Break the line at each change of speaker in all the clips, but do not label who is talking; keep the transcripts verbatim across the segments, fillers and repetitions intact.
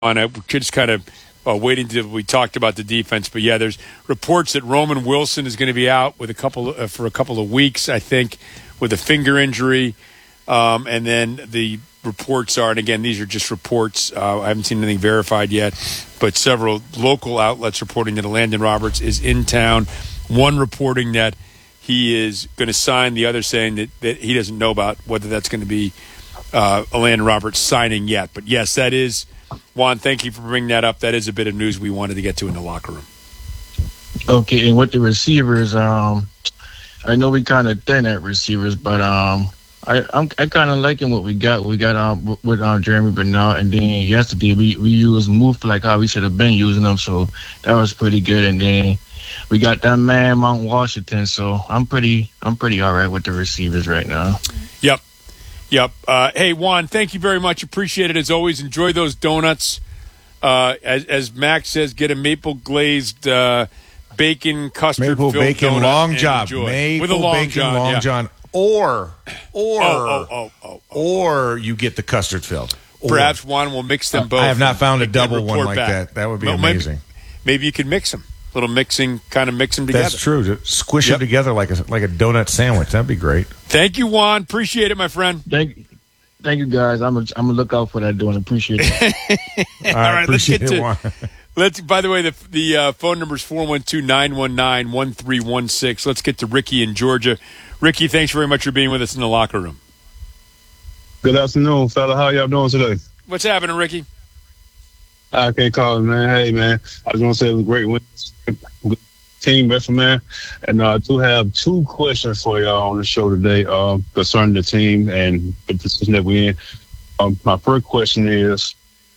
on it. We're just kind of uh, waiting till we talked about the defense. But, yeah, there's reports that Roman Wilson is going to be out with a couple uh, for a couple of weeks, I think, with a finger injury. Um, and then the reports are, and again, these are just reports. Uh, I haven't seen anything verified yet, but several local outlets reporting that Landon Roberts is in town. One reporting that he is going to sign, the other saying that, that he doesn't know about whether that's going to be uh, Landon Roberts signing yet. But, yes, that is, Juan, thank you for bringing that up. That is a bit of news we wanted to get to in the locker room.
Okay, and with the receivers, um, I know we kind of thin at receivers, but um, I I'm, I kind of liking what we got. We got um with um, Jeremy Bernard, and then yesterday we we used Move like how we should have been using them, so that was pretty good. And then we got that man Mount Washington, so I'm pretty I'm pretty all right with the receivers right now.
Yep, yep. Uh, hey Juan, thank you very much. Appreciate it as always. Enjoy those donuts. Uh, as as Max says, get a maple glazed. Uh, Bacon custard
maple
filled
bacon
donut
long john maple
with a long
bacon
john,
long
yeah.
john or or
oh, oh, oh, oh, oh.
or you get the custard filled.
Perhaps one will mix them both.
I have not found a double one like back. that. That would be
well,
amazing.
Maybe, maybe you could mix them. A little mixing, kind of mix them together.
That's true. Just squish
yep.
them together like a like a donut sandwich. That'd be great.
Thank you, Juan. Appreciate it, my friend.
Thank you. Thank you, guys. I'm a, I'm gonna look out for that donut. Appreciate it.
All right, appreciate
let's
it,
get
Juan.
to. Let's. By the way, the the uh, phone number is four one two, nine one nine, one three one six. Let's get to Ricky in Georgia. Ricky, thanks very much for being with us in the locker room.
Good afternoon, fella. How y'all doing today?
What's happening, Ricky?
I can't call it, man. Hey, man. I just want to say it was a great win. Good team effort, man. And uh, I do have two questions for y'all on the show today uh, concerning the team and the position that we're in. Um, my first question is,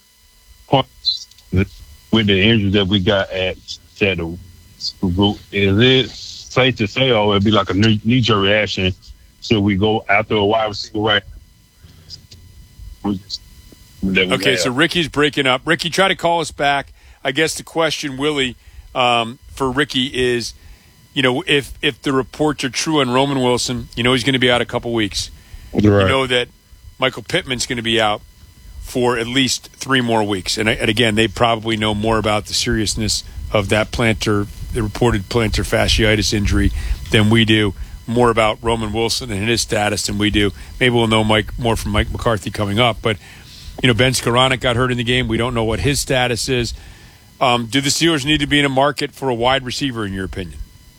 with the injuries that we got at Shadow Group, is it safe to say, or it'd be like a knee-jerk reaction, should we go after a wide receiver right?
Okay, so Ricky's breaking up. Ricky, try to call us back. I guess the question, Willie, um, for Ricky is, you know, if if the reports are true on Roman Wilson, you know he's going to be out a couple weeks.
Right.
You know that Michael Pittman's going to be out for at least three more weeks. And, and again, they probably know more about the seriousness of that plantar, the reported plantar fasciitis injury than we do, more about Roman Wilson and his status than we do. Maybe we'll know Mike more from Mike McCarthy coming up. But, you know, Ben Skoranek got hurt in the game. We don't know what his status is. Um, do the Steelers need to be in a market for a wide receiver, in your opinion?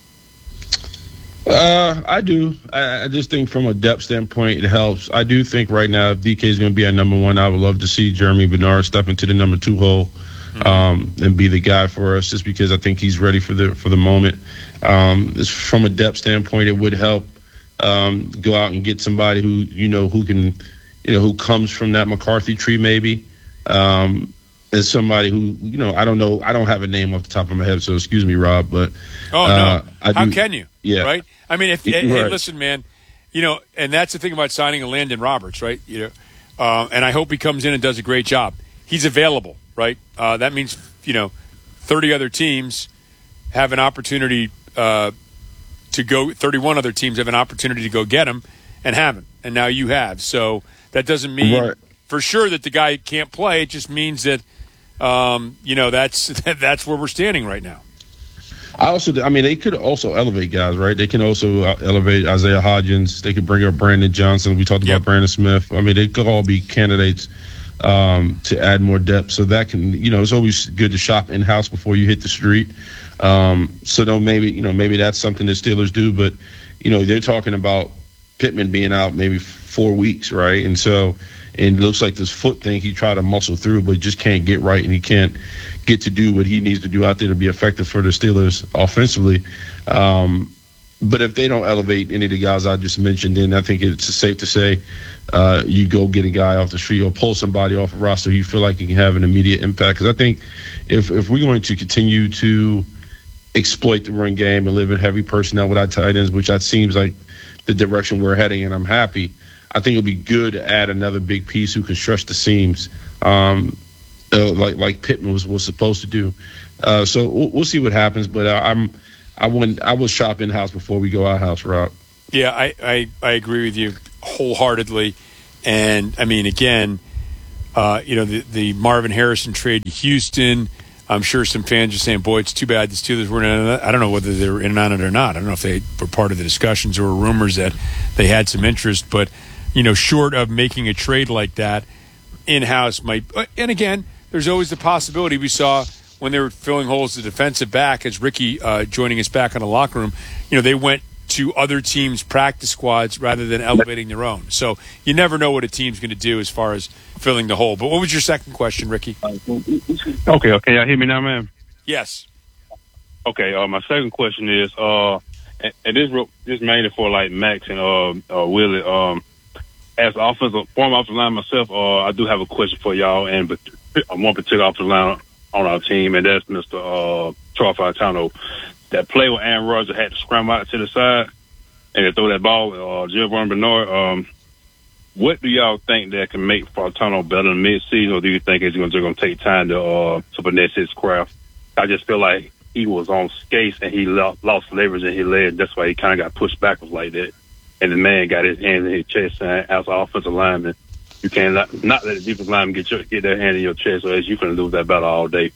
Uh, I do. I, I just think from a depth standpoint, it helps. I do think right now, if D K is going to be at number one, I would love to see Jeremy Bernard step into the number two hole um, and be the guy for us, just because I think he's ready for the for the moment. Um, from a depth standpoint, it would help um, go out and get somebody who you know who can, you know, who comes from that McCarthy tree, maybe. Um, as somebody who, you know, I don't know, I don't have a name off the top of my head, so excuse me, Rob, but
oh
uh,
no,
I
how
do,
can you?
Yeah,
right. I mean, if
right.
hey, listen, man, you know, and that's the thing about signing a Landon Roberts, right? You know, uh, and I hope he comes in and does a great job. He's available, right? Uh, that means you know, thirty other teams have an opportunity uh, to go. thirty-one other teams have an opportunity to go get him and haven't, and now you have. So that doesn't mean
right.
for sure that the guy can't play. It just means that um, you know that's that's where we're standing right now.
I also, I mean, they could also elevate guys, right? They can also uh, elevate Isaiah Hodgins. They could bring up Brandon Johnson. We talked about
yep.
Brandon Smith. I mean, they could all be candidates um, to add more depth. So that can, you know, it's always good to shop in house before you hit the street. Um, so though maybe, you know, maybe that's something the Steelers do. But you know, they're talking about Pittman being out maybe four weeks, right? And so, and it looks like this foot thing he tried to muscle through, but he just can't get right, and he can't get to do what he needs to do out there to be effective for the Steelers offensively. Um, but if they don't elevate any of the guys I just mentioned, then I think it's safe to say uh, you go get a guy off the street or pull somebody off a roster you feel like you can have an immediate impact. Because I think if, if we're going to continue to exploit the run game and live in heavy personnel with our tight ends, which that seems like the direction we're heading, and I'm happy, I think it'll be good to add another big piece who can stretch the seams, um, uh, like like Pittman was, was supposed to do. Uh, so we'll, we'll see what happens. But uh, I'm I wouldn't I will shop in house before we go out house, Rob.
Yeah, I, I, I agree with you wholeheartedly. And I mean, again, uh, you know, the, the Marvin Harrison trade to Houston. I'm sure some fans are saying, boy, it's too bad the Steelers weren't in on it. I don't know whether they were in on it or not. I don't know if they were part of the discussions or rumors that they had some interest. But, you know, short of making a trade like that, in-house might – and again, there's always the possibility we saw when they were filling holes at defensive back, as Ricky uh, joining us back in the locker room, you know, they went to other teams' practice squads rather than elevating their own. So you never know what a team's going to do as far as filling the hole. But what was your second question, Ricky?
Okay, okay, y'all hear me now, man?
Yes.
Okay, uh, my second question is, uh, and, and this this mainly for like Max and uh, uh Willie. Um, as offensive former offensive line myself, uh, I do have a question for y'all, and but one particular offensive line on our team, and that's Mister Uh, Charles Fontano. That play with Aaron Rodgers had to scramble out to the side and throw that ball. Uh, Giovanni Bernard. Um, what do y'all think that can make Fontano better in mid-season, or do you think it's going to take time to uh, to finesse his craft? I just feel like he was on skates and he lost, lost leverage in his leg. That's why he kind of got pushed backwards like that. And the man got his hand in his chest. And as an offensive lineman, you can't not, not let the defensive lineman get your, get their hand in your chest, or else you can lose that battle all day.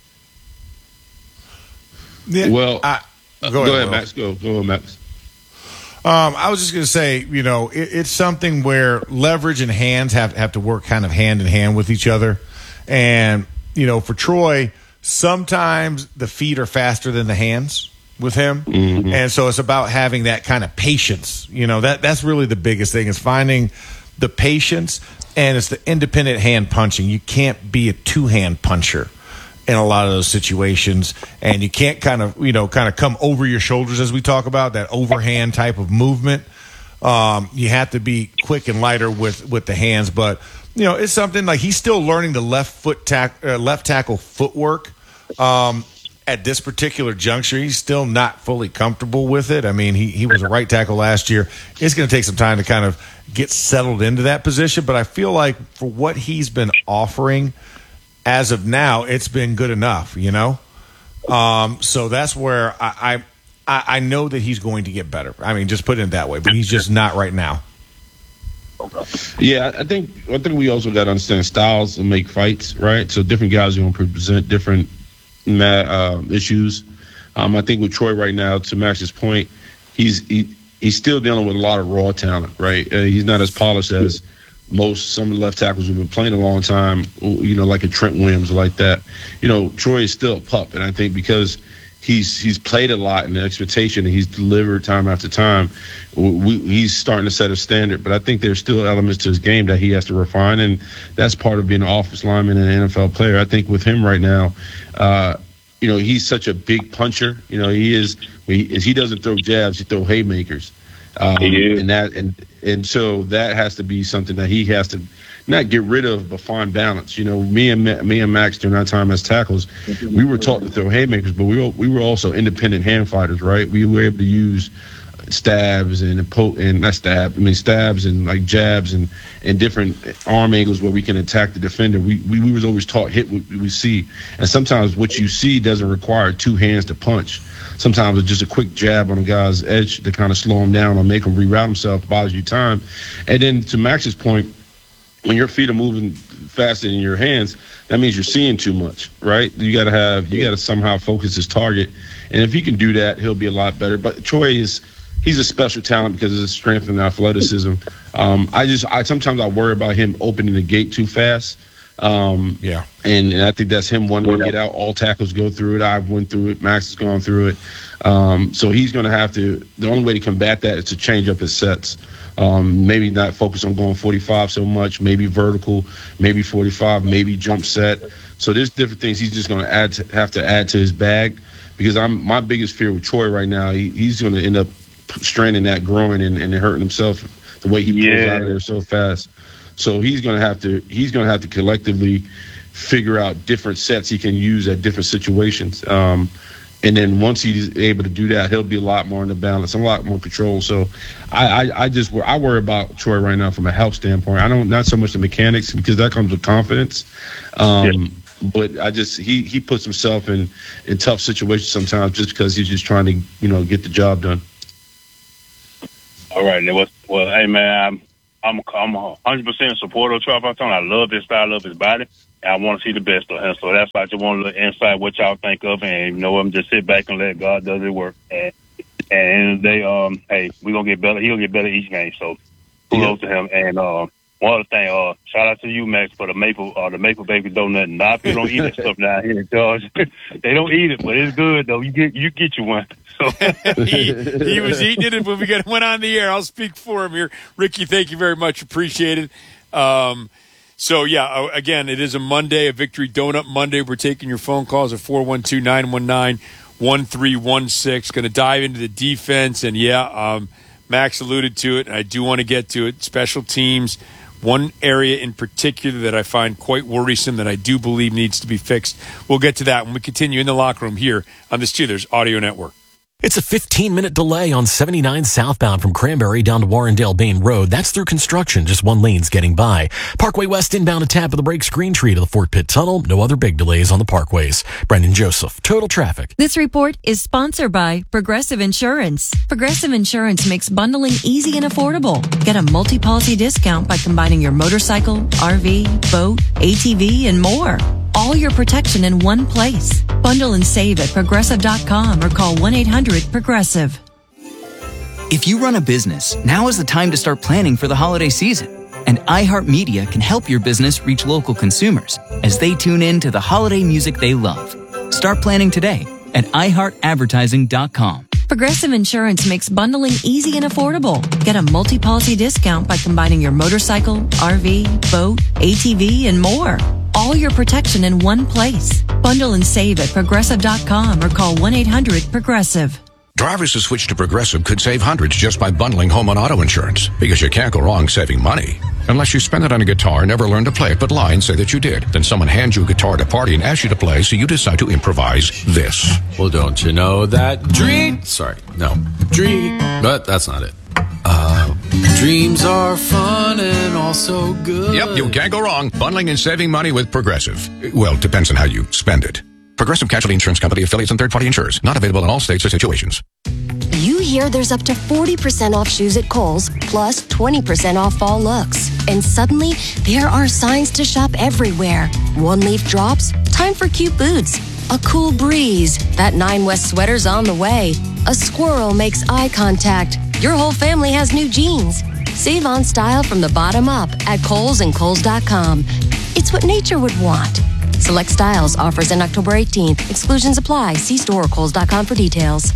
Yeah,
Well,
I,
go,
go,
ahead,
ahead,
Max. Go, go ahead, Max.
Um, I was just going to say, you know, it, it's something where leverage and hands have have to work kind of hand in hand with each other. And, you know, for Troy, sometimes the feet are faster than the hands with him. Mm-hmm. And so it's about having that kind of patience. You know, that that's really the biggest thing, is finding the patience, and it's the independent hand punching. You can't be a two-hand puncher in a lot of those situations, and you can't kind of, you know, kind of come over your shoulders, as we talk about, that overhand type of movement. Um, you have to be quick and lighter with, with the hands, but, you know, it's something like he's still learning the left foot tack, uh, left tackle footwork. Um, at this particular juncture, he's still not fully comfortable with it. I mean, he, he was a right tackle last year. It's going to take some time to kind of get settled into that position, but I feel like for what he's been offering as of now, it's been good enough, you know? Um, so that's where I, I I know that he's going to get better. I mean, just put it that way, but he's just not right now.
Yeah, I think I think we also got to understand styles and make fights, right? So different guys are going to present different uh, issues. Um, I think with Troy right now, to Max's point, he's he, he's still dealing with a lot of raw talent, right? Uh, he's not as polished as most some of the left tackles who've been playing a long time, you know, like a Trent Williams or like that. You know, Troy is still a pup, and I think because he's he's played a lot in the expectation and he's delivered time after time, we, he's starting to set a standard. But I think there's still elements to his game that he has to refine, and that's part of being an offensive lineman and an N F L player. I think with him right now, uh, you know, he's such a big puncher. You know, he is. He, he doesn't throw jabs; he throws haymakers. Um, and that and and so that has to be something that he has to not get rid of, but find balance. You know, me and me and Max during our time as tackles, we were taught to throw haymakers, but we were, we were also independent hand fighters, right? We were able to use stabs and po- and not stab, I mean stabs and like jabs and, and different arm angles where we can attack the defender. We we, we was always taught hit what we see, and sometimes what you see doesn't require two hands to punch. Sometimes it's just a quick jab on a guy's edge to kind of slow him down or make him reroute himself, buys you time. And then to Max's point, when your feet are moving faster than your hands, that means you're seeing too much, right? You got to have, you got to somehow focus his target. And if he can do that, he'll be a lot better. But Troy is, he's a special talent because of his strength and athleticism. Um, I just, I sometimes I worry about him opening the gate too fast. Um,
yeah.
And, and I think that's him wanting to get out. All tackles go through it. I've went through it. Max has gone through it. Um, so he's going to have to, the only way to combat that is to change up his sets. Um, maybe not focus on going forty-five so much, maybe vertical, maybe forty-five, maybe jump set. So there's different things he's just going to add to, have to add to his bag, because I'm my biggest fear with Troy right now, he, he's going to end up straining that groin and, and hurting himself the way he pulls
yeah.
out of there so fast. So he's going to have to he's going to have to collectively figure out different sets he can use at different situations. Um, and then once he's able to do that, he'll be a lot more in the balance, a lot more control. So I, I, I just I worry about Troy right now from a health standpoint. I don't not so much the mechanics, because that comes with confidence. Um, yeah. But I just he he puts himself in, in tough situations sometimes just because he's just trying to, you know, get the job done.
All right. Well, well hey, man, I'm, I'm I'm one hundred percent a supporter of Travis Hunter. I love his style, I love his body, and I want to see the best of him. So that's why I just want a little insight what y'all think of, and you know, I'm just sit back and let God do His work. And and at the end of the day, um, hey, we gonna get better. He'll get better each game. So kudos yeah. to him. And uh, one other thing, uh, shout out to you, Max, for the maple, uh, the maple baby donut. And not people don't eat that stuff down here in Georgia. They don't eat it, but it's good though. You get you get you one. So
he, he was eating it when we got went on the air. I'll speak for him here, Ricky. Thank you very much. Appreciate it. Um, so yeah, again, it is a Monday, a Victory Donut Monday. We're taking your phone calls at four one two, nine one nine, one three one six. Going to dive into the defense, and yeah, um, Max alluded to it, and I do want to get to it. Special teams. One area in particular that I find quite worrisome that I do believe needs to be fixed. We'll get to that when we continue in the locker room here on the Steelers Audio Network.
It's a fifteen-minute delay on seventy-nine southbound from Cranberry down to Warrendale Bain Road. That's through construction. Just one lane's getting by. Parkway West inbound to Tampa the Breaks Green Tree to the Fort Pitt Tunnel. No other big delays on the parkways. Brendan Joseph, Total Traffic.
This report is sponsored by Progressive Insurance. Progressive Insurance makes bundling easy and affordable. Get a multi-policy discount by combining your motorcycle, R V, boat, A T V, and more. All your protection in one place. Bundle and save at progressive dot com or call one eight hundred progressive.
If you run a business, now is the time to start planning for the holiday season. And iHeartMedia can help your business reach local consumers as they tune in to the holiday music they love. Start planning today at i heart advertising dot com.
Progressive Insurance makes bundling easy and affordable. Get a multi-policy discount by combining your motorcycle, R V, boat, A T V, and more. All your protection in one place. Bundle and save at progressive dot com or call one eight hundred progressive.
Drivers who switch to Progressive could save hundreds just by bundling home and auto insurance, because you can't go wrong saving money. Unless you spend it on a guitar, never learn to play it, but lie and say that you did. Then someone hands you a guitar at a party and asks you to play, so you decide to improvise this.
Well, don't you know that dream... Sorry, no. Dream... But that's not it. Uh, dreams are fun and also good.
Yep, you can't go wrong bundling and saving money with Progressive. Well, depends on how you spend it. Progressive Casualty Insurance Company, affiliates, and third-party insurers. Not available in all states or situations.
You hear there's up to forty percent off shoes at Kohl's, plus twenty percent off fall looks. And suddenly, there are signs to shop everywhere. One-leaf drops, time for cute boots. A cool breeze, that Nine West sweater's on the way. A squirrel makes eye contact. Your whole family has new jeans. Save on style from the bottom up at Kohl's and Kohl's dot com. It's what nature would want. Select styles, offers in October eighteenth. Exclusions apply. See store or Kohl's dot com for details.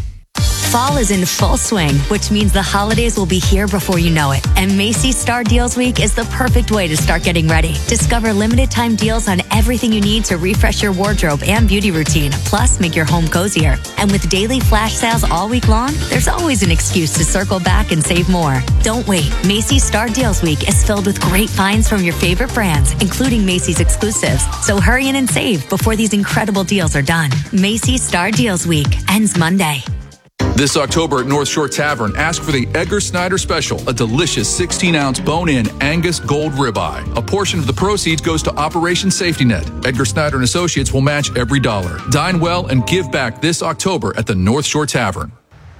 Fall is in full swing, which means the holidays will be here before you know it. And Macy's Star Deals Week is the perfect way to start getting ready. Discover limited time deals on everything you need to refresh your wardrobe and beauty routine, plus make your home cozier. And with daily flash sales all week long, there's always an excuse to circle back and save more. Don't wait. Macy's Star Deals Week is filled with great finds from your favorite brands, including Macy's exclusives. So hurry in and save before these incredible deals are done. Macy's Star Deals Week ends Monday.
This October at North Shore Tavern, ask for the Edgar Snyder Special, a delicious sixteen-ounce bone-in Angus Gold Ribeye. A portion of the proceeds goes to Operation Safety Net. Edgar Snyder and Associates will match every dollar. Dine well and give back this October at the North Shore Tavern.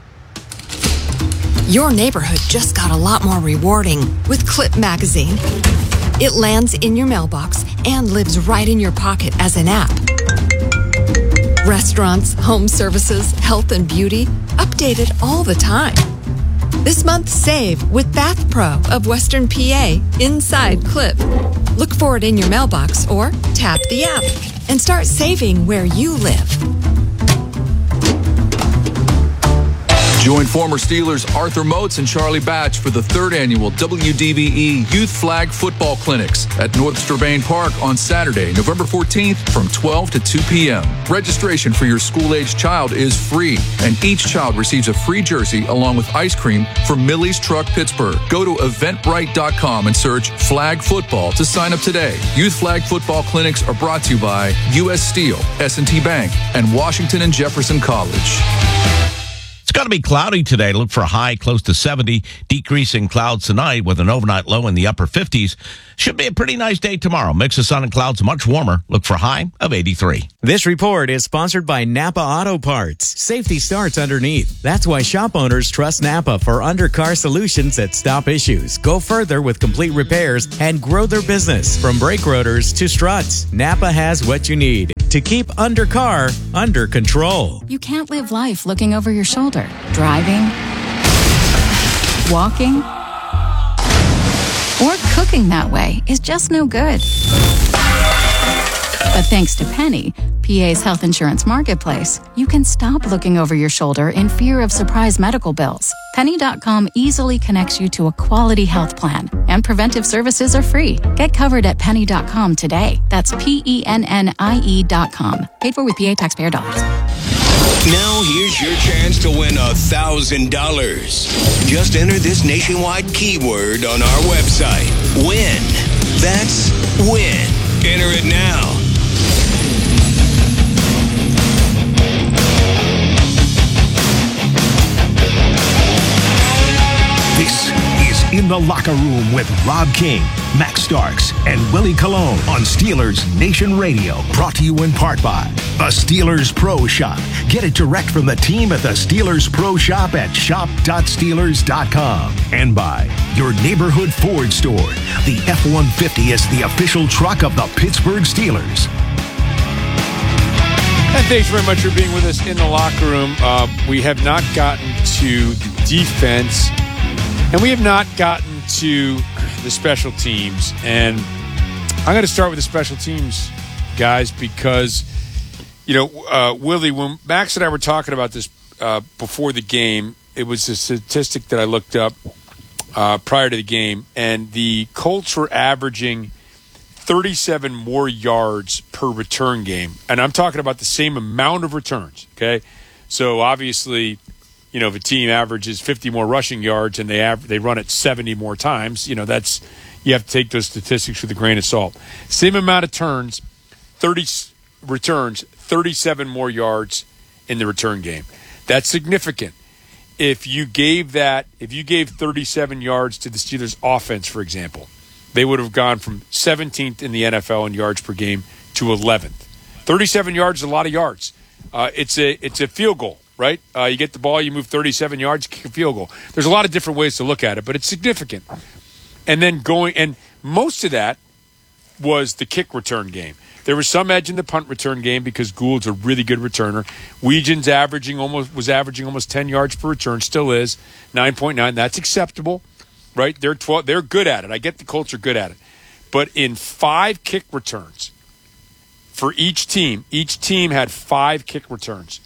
Your neighborhood just got a lot more rewarding with Clip Magazine. It lands in your mailbox and lives right in your pocket as an app. Restaurants, home services, health and beauty, updated all the time. This month, save with Bath Pro of Western P A inside Clip. Look for it in your mailbox or tap the app and start saving where you live.
Join former Steelers Arthur Moats and Charlie Batch for the third annual W D V E Youth Flag Football Clinics at North Strabane Park on Saturday, November fourteenth from twelve to two p.m. Registration for your school-aged child is free, and each child receives a free jersey along with ice cream from Millie's Truck Pittsburgh. Go to eventbrite dot com and search Flag Football to sign up today. Youth Flag Football Clinics are brought to you by U S Steel, S and T Bank, and Washington and Jefferson College.
going to be cloudy today. Look for a high close to seventy, decreasing clouds tonight with an overnight low in the upper fifties. Should be a pretty nice day tomorrow. Mix of sun and clouds, much warmer. Look for a high of eighty-three.
This report is sponsored by Napa Auto Parts. Safety starts underneath. That's why shop owners trust Napa for undercar solutions that stop issues, go further with complete repairs, and grow their business. From brake rotors to struts, Napa has what you need to keep undercar under control.
You can't live life looking over your shoulder. Driving, walking, or cooking that way is just no good. But thanks to Penny, P A's health insurance marketplace, you can stop looking over your shoulder in fear of surprise medical bills. Penny dot com easily connects you to a quality health plan, and preventive services are free. Get covered at Penny dot com today. That's P E N N I E dot com. Paid for with P A taxpayer dollars.
Now here's your chance to win a thousand dollars. Just enter this nationwide keyword on our website. Win. That's win. Enter it now.
This is In the Locker Room with Rob King, Max Starks, and Willie Colon on Steelers Nation Radio. Brought to you in part by the Steelers Pro Shop. Get it direct from the team at the Steelers Pro Shop at shop dot steelers dot com. And by your neighborhood Ford store. The F one fifty is the official truck of the Pittsburgh Steelers.
And thanks very much for being with us in the locker room. Uh, we have not gotten to the defense, and we have not gotten to the special teams. And I'm going to start with the special teams, guys, because, you know, uh, Willie, when Max and I were talking about this uh, before the game, it was a statistic that I looked up uh, prior to the game, and the Colts were averaging thirty-seven more yards per return game. And I'm talking about the same amount of returns, okay? So obviously, you know, if a team averages fifty more rushing yards and they av- they run it seventy more times, you know, that's, you have to take those statistics with a grain of salt. Same amount of turns, thirty returns, thirty-seven more yards in the return game. That's significant. If you gave that, if you gave thirty-seven yards to the Steelers offense, for example, they would have gone from seventeenth in the N F L in yards per game to eleventh. thirty-seven yards is a lot of yards. Uh, it's a it's a field goal, right? Uh, you get the ball, you move thirty-seven yards, kick a field goal. There's a lot of different ways to look at it, but it's significant. And then going, and most of that was the kick return game. There was some edge in the punt return game because Gould's a really good returner. Weejan's averaging almost was averaging almost ten yards per return, still is nine point nine. That's acceptable. Right, they're twelve. They're good at it. I get the Colts are good at it, but in five kick returns for each team, each team had five kick returns.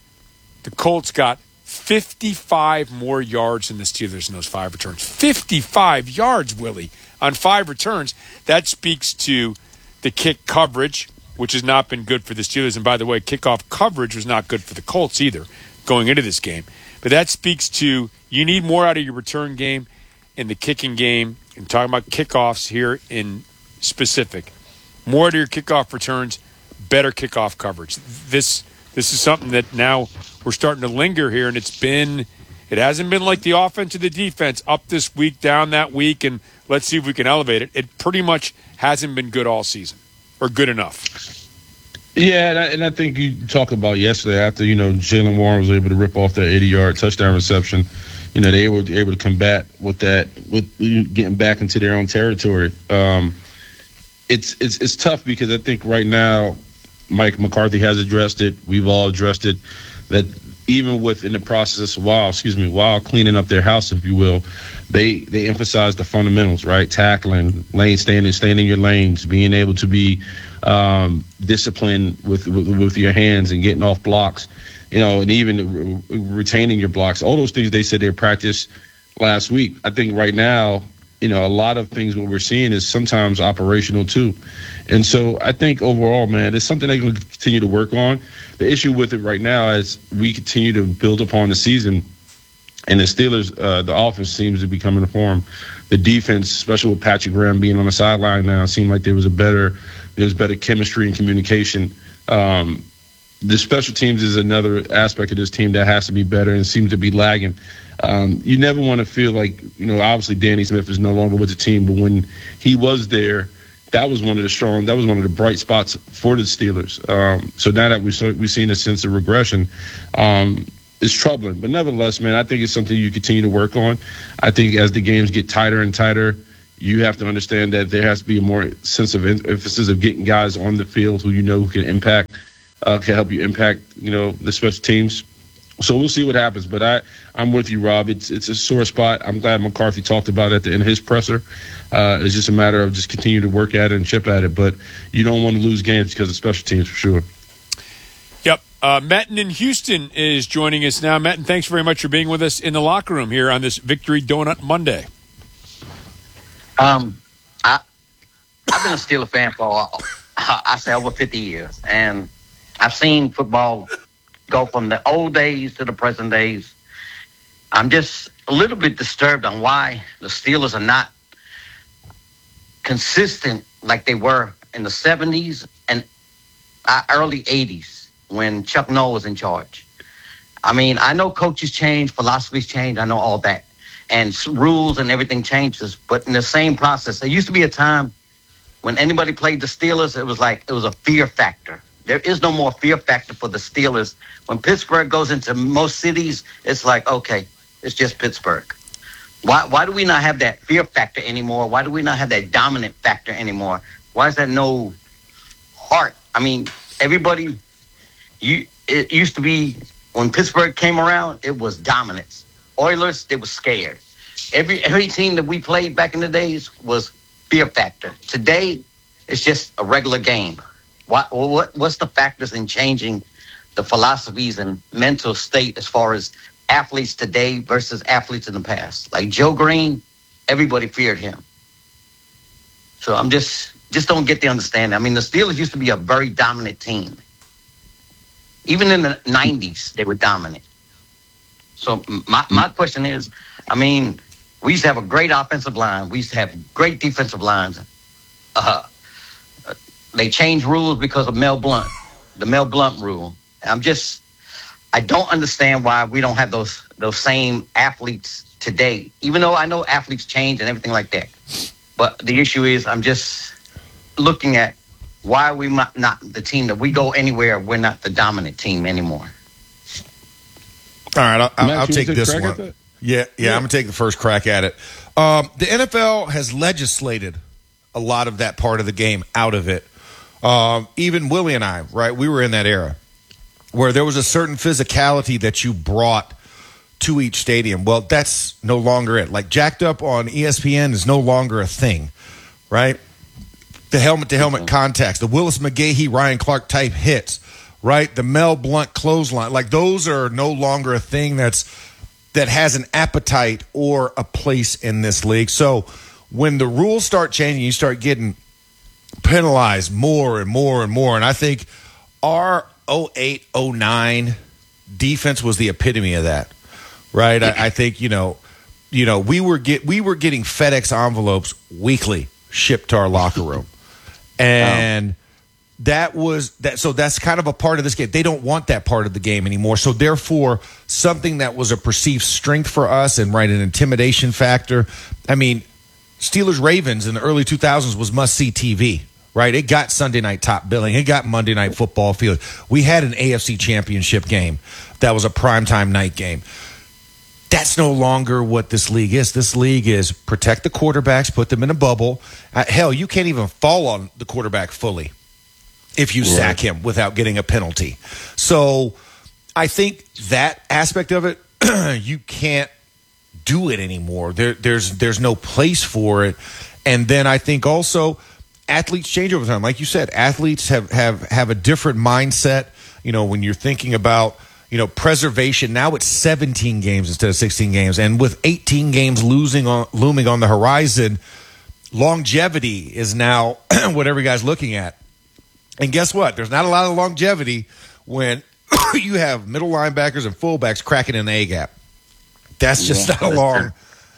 The Colts got fifty-five more yards than the Steelers in those five returns. fifty-five yards, Willie, on five returns. That speaks to the kick coverage, which has not been good for the Steelers. And by the way, kickoff coverage was not good for the Colts either going into this game. But that speaks to you need more out of your return game. In the kicking game, and talking about kickoffs here in specific, more to your kickoff returns, better kickoff coverage. This this is something that now we're starting to linger here, and it's been, it hasn't been like the offense or the defense, up this week, down that week, and let's see if we can elevate it. It pretty much hasn't been good all season, or good enough.
Yeah, and I, and I think you talked about yesterday after, you know, Jaylen Warren was able to rip off that eighty-yard touchdown reception. You know, they were able to combat with that, with getting back into their own territory. Um, it's it's it's tough because I think right now Mike McCarthy has addressed it. We've all addressed it. That even within the process, while excuse me, while cleaning up their house, if you will, they they emphasize the fundamentals, right? Tackling, lane standing, staying in your lanes, being able to be um, disciplined with, with with your hands and getting off blocks. You know, and even re- retaining your blocks, all those things they said they practiced last week. I think right now, you know, a lot of things what we're seeing is sometimes operational too. And so I think overall, man, it's something they can continue to work on. The issue with it right now is we continue to build upon the season, and the Steelers, uh, the offense seems to be coming to form. The defense, especially with Patrick Graham being on the sideline now, seemed like there was a better, there was better chemistry and communication. Um, the special teams is another aspect of this team that has to be better and seems to be lagging. Um, you never want to feel like, you know, obviously Danny Smith is no longer with the team, but when he was there, that was one of the strong, that was one of the bright spots for the Steelers. Um, so now that we've, we've seen a sense of regression, um, it's troubling. But nevertheless, man, I think it's something you continue to work on. I think as the games get tighter and tighter, you have to understand that there has to be a more sense of emphasis of getting guys on the field who you know who can impact, uh, can help you impact, you know, the special teams. So we'll see what happens. But I, I'm with you, Rob. It's it's a sore spot. I'm glad McCarthy talked about it at the end of his presser. Uh, it's just a matter of just continue to work at it and chip at it. But you don't want to lose games because of special teams for sure.
Yep. Uh, Metin in Houston is joining us now. Metin, thanks very much for being with us in the locker room here on this Victory Donut Monday.
Um, I, I've been a Steeler fan for, I say, over fifty years. And I've seen football go from the old days to the present days. I'm just a little bit disturbed on why the Steelers are not consistent like they were in the seventies and early eighties when Chuck Noll was in charge. I mean, I know coaches change, philosophies change, I know all that. And rules and everything changes. But in the same process, there used to be a time when anybody played the Steelers, it was like it was a fear factor. There is no more fear factor for the Steelers. When Pittsburgh goes into most cities, it's like, okay, it's just Pittsburgh. Why why do we not have that fear factor anymore? Why do we not have that dominant factor anymore? Why is there no heart? I mean, everybody, you it used to be, when Pittsburgh came around, it was dominance. Oilers, they were scared. Every every team that we played back in the days was fear factor. Today, it's just a regular game. What what what's the factors in changing the philosophies and mental state as far as athletes today versus athletes in the past? Like Joe Green, everybody feared him. So I'm just just don't get the understanding. I mean, the Steelers used to be a very dominant team. Even in the nineties, they were dominant. So my, my question is, I mean, we used to have a great offensive line. We used to have great defensive lines. Uh, they changed rules because of Mel Blount, the Mel Blount rule. I'm just, I don't understand why we don't have those those same athletes today, even though I know athletes change and everything like that. But the issue is, I'm just looking at why we not, not the team that we go anywhere, we're not the dominant team anymore.
All right, I'll, I'll,
Matt,
I'll
you
take
take
this
a crack
one.
at that?
Yeah, yeah, yeah, I'm going to take the first crack at it. Um, the N F L has legislated a lot of that part of the game out of it. Um, even Willie and I, right, we were in that era where there was a certain physicality that you brought to each stadium. Well, that's no longer it. Like Jacked Up on E S P N is no longer a thing, right? The helmet-to-helmet contacts, the Willis McGahee, Ryan Clark type hits, right? The Mel Blount clothesline, like those are no longer a thing that's that has an appetite or a place in this league. So when the rules start changing, you start getting penalized more and more and more. And I think our oh eight oh nine defense was the epitome of that, right? I, I think, you know, you know, we were get we were getting FedEx envelopes weekly shipped to our locker room. And that was that. So that's kind of a part of this game. They don't want that part of the game anymore. So therefore, something that was a perceived strength for us and right an intimidation factor. I mean, Steelers Ravens in the early two thousands was must see T V. Right, it got Sunday night top billing. It got Monday night football field. We had an A F C championship game that was a primetime night game. That's no longer what this league is. This league is protect the quarterbacks, put them in a bubble. Uh, hell, you can't even fall on the quarterback fully if you right. sack him without getting a penalty. So I think that aspect of it, you can't do it anymore. There, there's there's no place for it. And then I think also athletes change over time. Like you said, athletes have, have, have a different mindset. You know, when you're thinking about, you know, preservation, now it's seventeen games instead of sixteen games. And with eighteen games losing on, looming on the horizon, longevity is now what every guy's looking at. And guess what? There's not a lot of longevity when you have middle linebackers and fullbacks cracking in the A-gap. That's just yeah, not long.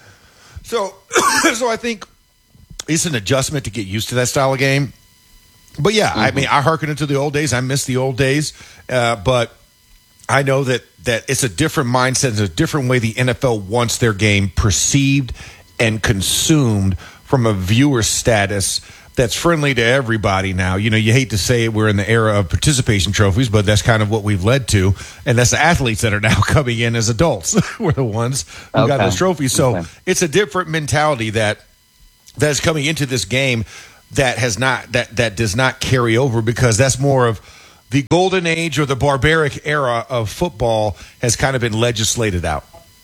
So, so I think it's an adjustment to get used to that style of game. But yeah, mm-hmm. I mean, I hearken into the old days. I miss the old days, uh, but I know that that it's a different mindset, it's a different way the N F L wants their game perceived and consumed from a viewer status that's friendly to everybody now. You know, you hate to say it, we're in the era of participation trophies, but that's kind of what we've led to. And that's the athletes that are now coming in as adults. We're the ones who okay. got those trophies. So okay. it's a different mentality that that's coming into this game that has not that that does not carry over, because that's more of the golden age or the barbaric era of football has kind of been legislated out.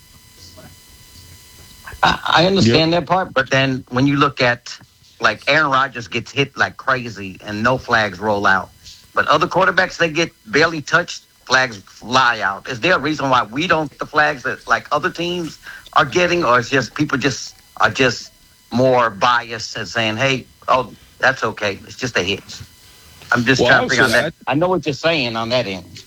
I, I understand yep. that part, but then when you look at, like, Aaron Rodgers gets hit like crazy and no flags roll out, but other quarterbacks, they get barely touched, flags fly out. Is there a reason why we don't get the flags that like other teams are getting, or it's just people just are just more biased and saying, hey, oh, that's okay, it's just a hit? I'm just well, trying to figure on that. I, I know what you're saying on that end.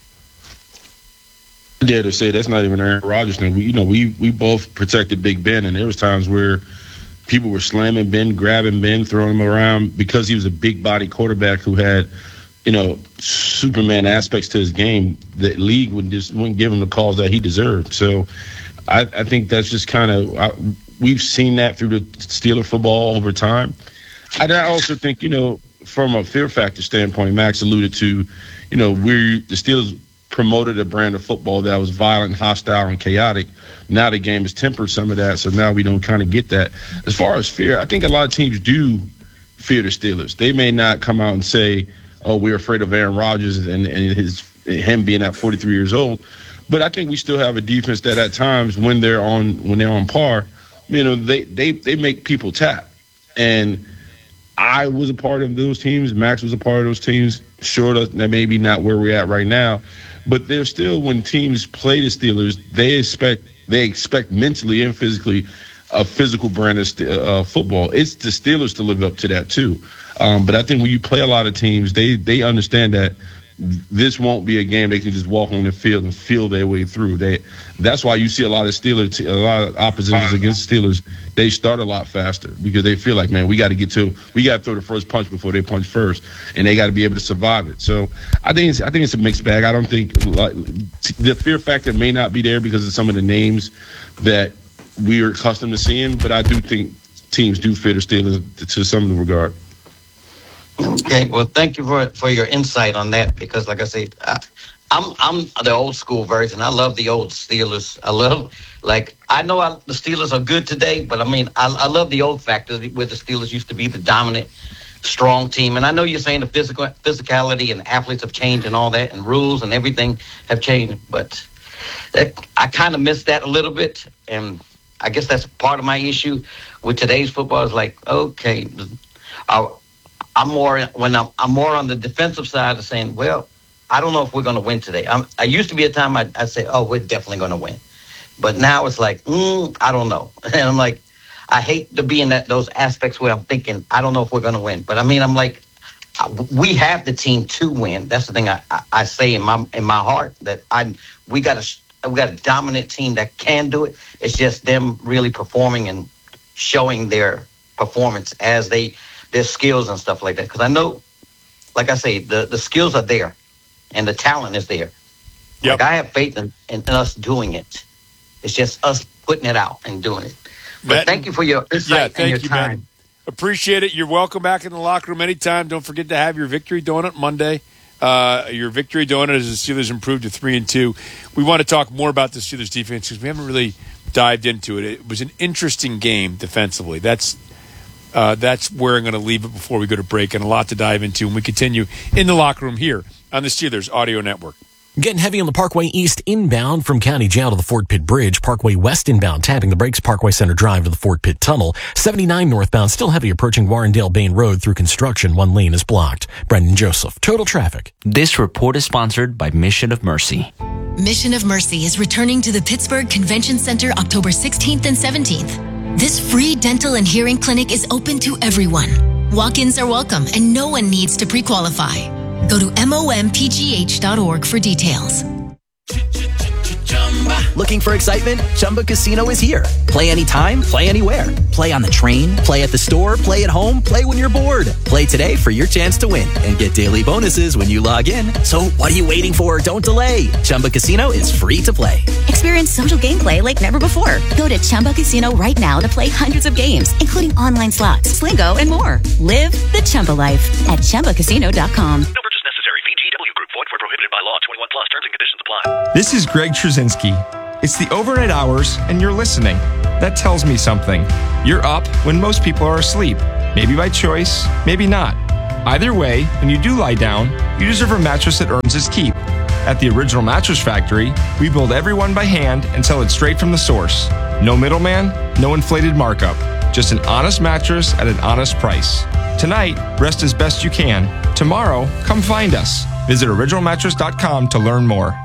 I dare to say that's not even Aaron Rodgers. We, you know, we we both protected Big Ben, and there was times where people were slamming Ben, grabbing Ben, throwing him around because he was a big body quarterback who had, you know, Superman aspects to his game. The league would just wouldn't give him the calls that he deserved. So I, I think that's just kind of we've seen that through the Steeler football over time. I also think, you know, from a fear factor standpoint, Max alluded to, you know, we the Steelers promoted a brand of football that was violent, hostile, and chaotic. Now the game has tempered some of that, so now we don't kind of get that. As far as fear, I think a lot of teams do fear the Steelers. They may not come out and say, oh, we're afraid of Aaron Rodgers and, and his him being at forty-three years old. But I think we still have a defense that at times when they're on when they're on par, you know, they they, they make people tap. And I was a part of those teams. Max was a part of those teams. Sure, that may be not where we're at right now. But they're still, when teams play the Steelers, they expect they expect mentally and physically a physical brand of uh, football. It's the Steelers to live up to that too. Um, but I think when you play a lot of teams, they they understand that this won't be a game they can just walk on the field and feel their way through. They that's why you see a lot of Steelers, a lot of oppositions against Steelers. They start a lot faster because they feel like, man, we got to get to, we got to throw the first punch before they punch first, and they got to be able to survive it. So I think it's, I think it's a mixed bag. I don't think like, the fear factor may not be there because of some of the names that we are accustomed to seeing, but I do think teams do fear the Steelers to some regard.
Okay, well, thank you for for your insight on that, because, like I say, I, I'm I'm the old school version. I love the old Steelers. I love, like, I know I, the Steelers are good today, but I mean, I, I love the old factor where the Steelers used to be the dominant, strong team. And I know you're saying the physical physicality and athletes have changed and all that, and rules and everything have changed, but that, I kind of miss that a little bit, and I guess that's part of my issue with today's football. Is like, okay, I. I'm more when I'm, I'm more on the defensive side of saying, well, I don't know if we're going to win today. I'm, I used to be a time I'd, I'd say, oh, we're definitely going to win. But now it's like, mm, I don't know. And I'm like, I hate to be in that those aspects where I'm thinking, I don't know if we're going to win. But I mean, I'm like, we have the team to win. That's the thing I, I, I say in my in my heart, that I we got a we got a dominant team that can do it. It's just them really performing and showing their performance as they. Their skills and stuff like that. Because I know, like I say, the, the skills are there and the talent is there. Yep. Like, I have faith in, in us doing it. It's just us putting it out and doing it. But Matt, thank you for your insight yeah, thank and your you, time. Man.
Appreciate it. You're welcome back in the locker room anytime. Don't forget to have your victory donut Monday. Uh, your victory donut as the Steelers improved to three and two. We want to talk more about the Steelers defense because we haven't really dived into it. It was an interesting game defensively. That's Uh, that's where I'm going to leave it before we go to break, and a lot to dive into. And we continue in the locker room here on the Steelers Audio Network.
Getting heavy on the Parkway East inbound from County Jail to the Fort Pitt Bridge. Parkway West inbound, tapping the brakes. Parkway Center Drive to the Fort Pitt Tunnel. seventy-nine northbound, still heavy approaching Warrendale Bain Road through construction. One lane is blocked. Brendan Joseph, Total Traffic.
This report is sponsored by Mission of Mercy.
Mission of Mercy is returning to the Pittsburgh Convention Center October sixteenth and seventeenth. This free dental and hearing clinic is open to everyone. Walk-ins are welcome and no one needs to pre-qualify. Go to M O M P G H dot org for details.
Looking for excitement? Chumba Casino is here. Play anytime, play anywhere. Play on the train, play at the store, play at home, play when you're bored. Play today for your chance to win and get daily bonuses when you log in. So what are you waiting for? Don't delay. Chumba Casino is free to play.
Experience social gameplay like never before. Go to Chumba Casino right now to play hundreds of games, including online slots, Slingo, and more. Live the Chumba life at Chumba Casino dot com.
No purchase necessary. V G W Group. Void where prohibited by law. twenty-one plus. Terms and conditions apply.
This is Greg Trzynski. It's the overnight hours, and you're listening. That tells me something. You're up when most people are asleep. Maybe by choice, maybe not. Either way, when you do lie down, you deserve a mattress that earns its keep. At the Original Mattress Factory, we build every one by hand and sell it straight from the source. No middleman, no inflated markup. Just an honest mattress at an honest price. Tonight, rest as best you can. Tomorrow, come find us. Visit original mattress dot com to learn more.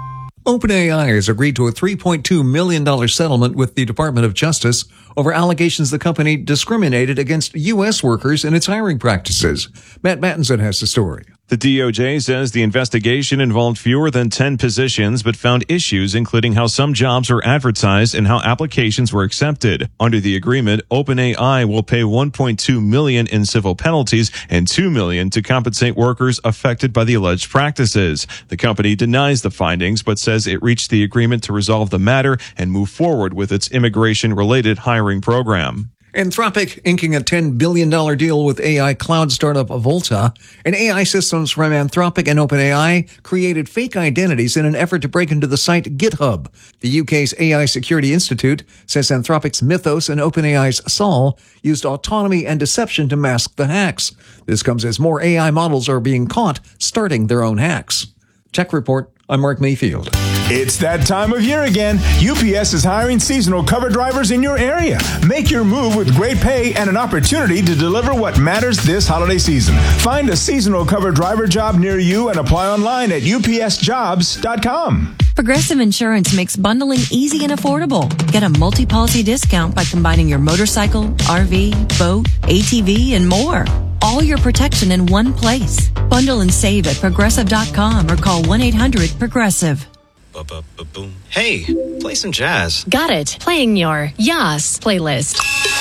OpenAI has agreed to a three point two million dollars settlement with the Department of Justice over allegations the company discriminated against U S workers in its hiring practices. Matt Mattinson has the story.
The D O J says the investigation involved fewer than ten positions, but found issues including how some jobs were advertised and how applications were accepted. Under the agreement, OpenAI will pay one point two million dollars in civil penalties and two million dollars to compensate workers affected by the alleged practices. The company denies the findings, but says it reached the agreement to resolve the matter and move forward with its immigration-related hiring program.
Anthropic inking a ten billion dollars deal with A I cloud startup Volta, and A I systems from Anthropic and OpenAI created fake identities in an effort to break into the site GitHub. The U K's A I Security Institute says Anthropic's Mythos and OpenAI's Sol used autonomy and deception to mask the hacks. This comes as more A I models are being caught starting their own hacks. Tech Report, I'm Mark Mayfield.
It's that time of year again. U P S is hiring seasonal cover drivers in your area. Make your move with great pay and an opportunity to deliver what matters this holiday season. Find a seasonal cover driver job near you and apply online at U P S jobs dot com.
Progressive Insurance makes bundling easy and affordable. Get a multi-policy discount by combining your motorcycle, R V, boat, A T V, and more. All your protection in one place. Bundle and save at progressive dot com or call one eight hundred progressive.
Ba-ba-ba-boom. Hey, play some jazz.
Got it. Playing your Yas playlist.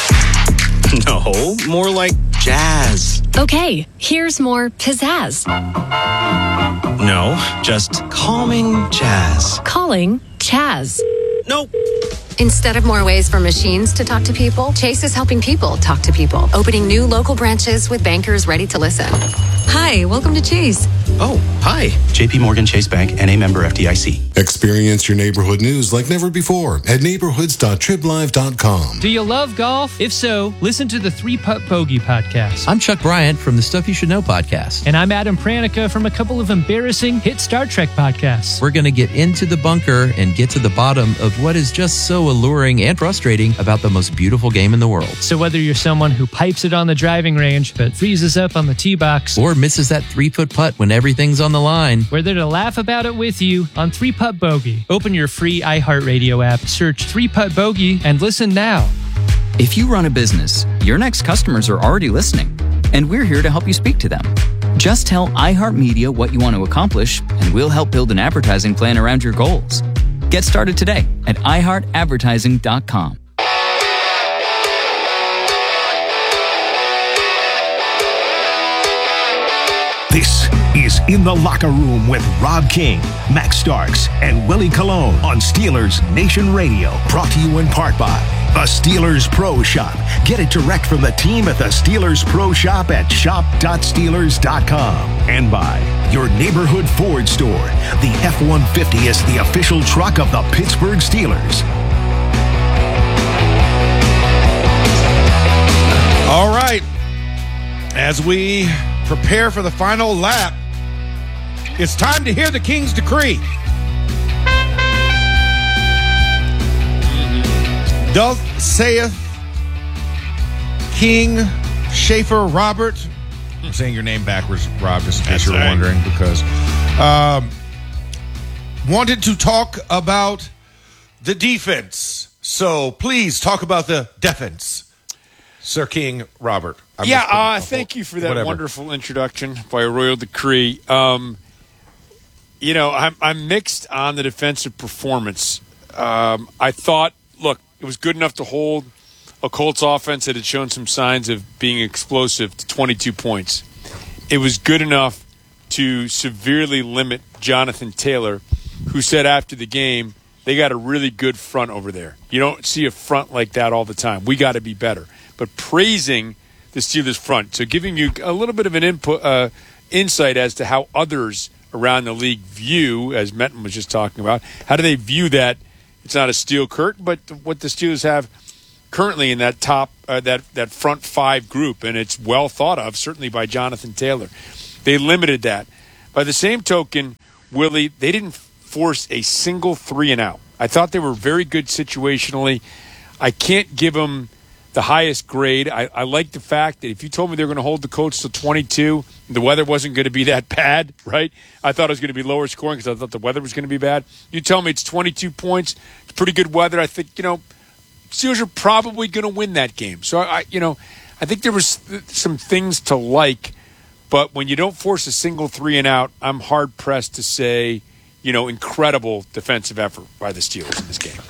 No, more like jazz.
Okay, here's more pizzazz.
No, just calming jazz.
Calling Chaz.
Nope.
Instead of more ways for machines to talk to people, Chase is helping people talk to people, opening new local branches with bankers ready to listen. Hi, welcome to Chase.
Oh, hi. J P Morgan Chase Bank, N A member F D I C.
Experience your neighborhood news like never before at neighborhoods dot trib live dot com.
Do you love golf? If so, listen to the Three Putt Bogey podcast.
I'm Chuck Bryant from the Stuff You Should Know podcast.
And I'm Adam Pranica from a couple of embarrassing hit Star Trek podcasts.
We're going to get into the bunker and get to the bottom of what is just so alluring and frustrating about the most beautiful game in the world.
So whether you're someone who pipes it on the driving range but freezes up on the tee box,
or misses that three-foot putt when everything's on the line,
we're there to laugh about it with you on Three Putt Bogey. Open your free iHeartRadio app, search Three Putt Bogey, and listen now.
If you run a business, your next customers are already listening, and we're here to help you speak to them. Just tell iHeartMedia what you want to accomplish, and we'll help build an advertising plan around your goals. Get started today at i heart advertising dot com.
This is In the Locker Room with Rob King, Max Starks, and Willie Colon on Steelers Nation Radio. Brought to you in part by the Steelers Pro Shop. Get it direct from the team at the Steelers Pro Shop at shop dot steelers dot com. And by your neighborhood Ford store. The F one fifty is the official truck of the Pittsburgh Steelers.
All right. As we prepare for the final lap, it's time to hear the King's decree. Thus saith King Schaefer Robert. I'm saying your name backwards, Rob, just in case you were wondering, because um, wanted to talk about the defense. So please talk about the defense, Sir King Robert. I'm
yeah, uh, thank you for that whatever. wonderful introduction by a royal decree. Um, you know, I'm, I'm mixed on the defensive performance um, I thought, look, it was good enough to hold a Colts offense that had shown some signs of being explosive to twenty-two points. It was good enough to severely limit Jonathan Taylor, who said after the game, they got a really good front over there. You don't see a front like that all the time. We got to be better. But praising the Steelers front, so giving you a little bit of an input, uh, insight as to how others around the league view, as Menton was just talking about, how do they view that? It's not a steel curtain, but what the Steelers have currently in that top, uh, that that front five group, and it's well thought of, certainly by Jonathan Taylor. They limited that. By the same token, Willie, they didn't force a single three and out. I thought they were very good situationally. I can't give them the highest grade. I, I like the fact that if you told me they were going to hold the Colts to twenty-two, the weather wasn't going to be that bad, right? I thought it was going to be lower scoring because I thought the weather was going to be bad. You tell me it's twenty-two points, it's pretty good weather. I think, you know, Steelers are probably going to win that game. So, I, you know, I think there was some things to like, but when you don't force a single three and out, I'm hard-pressed to say, you know, incredible defensive effort by the Steelers in this game.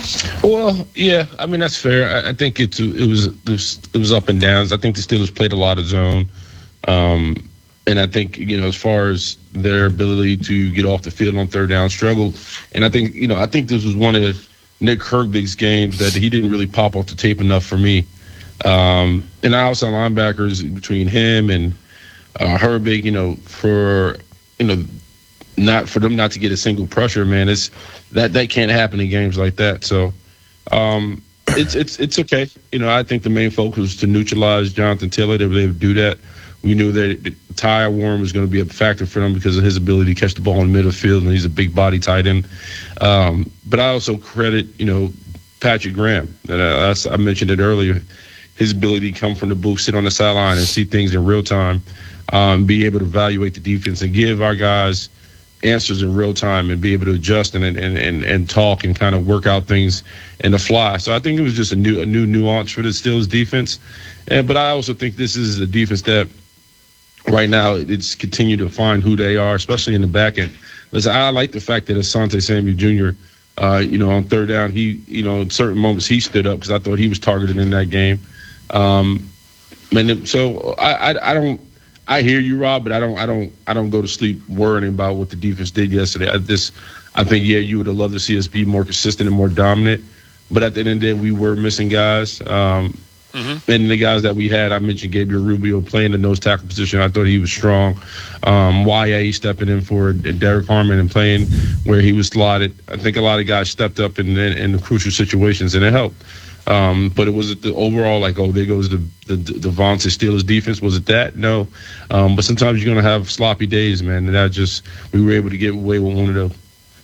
Well, yeah, I mean, that's fair. I, I think it's, it was it was it was up and downs. I think the Steelers played a lot of zone. Um, and I think, you know, as far as their ability to get off the field on third down, struggled. And I think, you know, I think this was one of Nick Herbig's games that he didn't really pop off the tape enough for me. Um, and outside linebackers between him and uh, Herbig, you know, for, you know, not for them not to get a single pressure, man, it's that that can't happen in games like that. So um, it's it's it's okay. You know, I think the main focus was to neutralize Jonathan Taylor. They were able to do that. We knew that Ty Warren was going to be a factor for them because of his ability to catch the ball in the middle of the field, and he's a big body tight end. Um, but I also credit, you know, Patrick Graham. And I, I mentioned it earlier. His ability to come from the booth, sit on the sideline, and see things in real time, um, be able to evaluate the defense and give our guys answers in real time and be able to adjust and and, and, and talk and kind of work out things in the fly. So I think it was just a new a new nuance for the Steelers defense. And but I also think this is a defense that right now it's continued to find who they are, especially in the back end. Listen, I like the fact that Asante Samuel Junior, uh, you know, on third down, he, you know, in certain moments he stood up because I thought he was targeted in that game. Um, and so I, I, I don't. I hear you, Rob, but I don't, I don't, I don't go to sleep worrying about what the defense did yesterday. I just, I think, yeah, you would have loved to see us be more consistent and more dominant, but at the end of the day, we were missing guys. Um, mm-hmm. And the guys that we had, I mentioned Gabriel Rubio playing the nose tackle position. I thought he was strong. Um, Y A stepping in for Derek Harmon and playing where he was slotted. I think a lot of guys stepped up in in, in the crucial situations, and it helped. Um, but it was the overall, like, oh, there goes the the, the Vontae Steelers defense. Was it that? No. Um, but sometimes you're going to have sloppy days, man. And that just, we were able to get away with one of those.